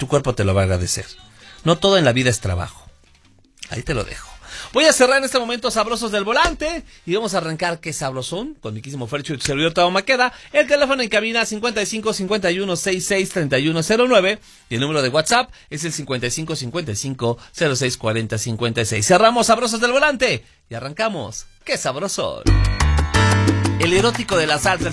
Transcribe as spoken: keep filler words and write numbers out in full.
tu cuerpo te lo va a agradecer. No todo en la vida es trabajo. Ahí te lo dejo. Voy a cerrar en este momento Sabrosos del Volante y vamos a arrancar Qué Sabrosón con mi quísimo Fercho y tu servidor Tavo Maqueda. El teléfono en cabina cincuenta y cinco cincuenta y uno sesenta y seis treinta y uno cero nueve y el número de WhatsApp es el cincuenta y cinco cincuenta y cinco cero seis cuarenta cincuenta y seis. Cerramos Sabrosos del Volante y arrancamos Qué Sabrosón. El erótico de la salsa,